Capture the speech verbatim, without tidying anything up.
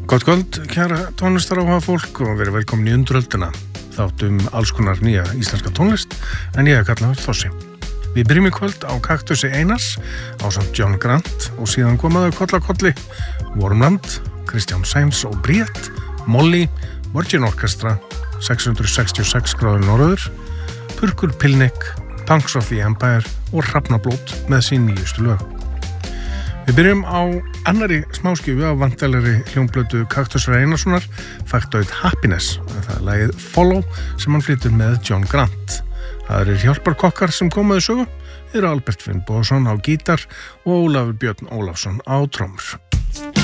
Gott kvöld, kæra tónlistaráhuga fólk og verið velkomin í Undröldina. Þátt um alls konar nýja íslenska tónlist, en ég er kallaður Þossi. Við byrjum í kvöld á Kaktusi Einars ásamt John Grant og síðan komaðu koll að kolli Wormland, Kristján Sæms og Bríett, Molly, Virgin Orchestra, sex hundruð sextíu og sex gráður norður, Purkur Pilnik, Punks of the Empire og Hrafnablót með sín nýjustu lög. Við byrjum á annari smáskjöfu af vandalegri hljómplötu Kaktusar Einarssonar, Factoid Happiness, það er lagið Follow sem hann flytur með John Grant. Það eru hjálparkokkar sem komaðu sögu, eru Albert Finnbogason á gítar og Ólafur Björn Ólafsson á trommur.